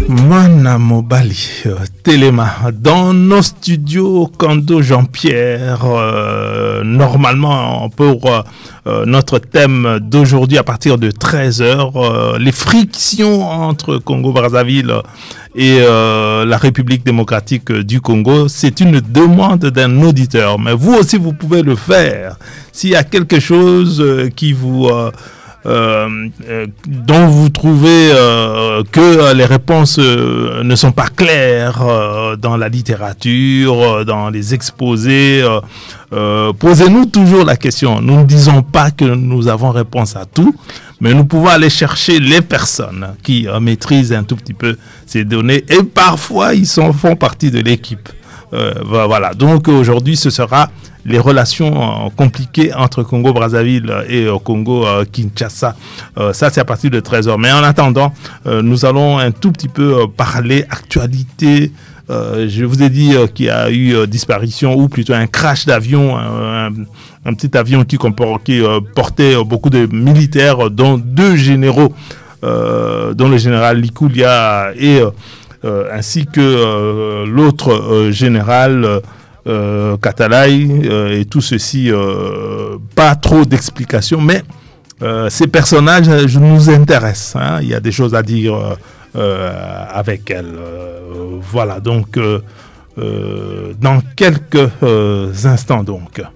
Mana Mobali, Téléma, dans nos studios, Kando Jean-Pierre, normalement pour notre thème d'aujourd'hui à partir de 13h, les frictions entre Congo-Brazzaville et la République démocratique du Congo, c'est une demande d'un auditeur. Mais vous aussi, vous pouvez le faire. S'il y a quelque chose qui vous... dont vous trouvez que les réponses ne sont pas claires dans la littérature, dans les exposés, posez-nous toujours la question. Nous ne disons pas que nous avons réponse à tout, mais nous pouvons aller chercher les personnes qui maîtrisent un tout petit peu ces données et parfois ils font partie de l'équipe. Voilà, donc aujourd'hui ce sera les relations compliquées entre Congo-Brazzaville et Congo-Kinshasa. Ça, c'est à partir de 13h. Mais en attendant, nous allons un tout petit peu parler actualité. Je vous ai dit qu'il y a eu disparition ou plutôt un crash d'avion, un petit avion qui portait beaucoup de militaires, dont deux généraux, dont le général Likoulia et ainsi que l'autre général Katalaï et tout ceci, pas trop d'explications, mais ces personnages nous intéressent, hein, il y a des choses à dire avec elles. Voilà, donc dans quelques instants donc.